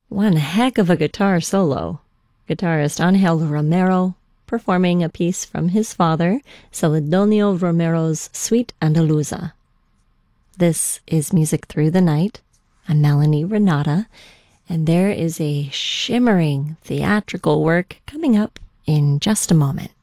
One heck of a guitar solo. Guitarist Angel Romero performing a piece from his father, Celedonio Romero's Suite Andaluza. This is Music Through the Night. I'm Melanie Renata, and there is a shimmering theatrical work coming up in just a moment.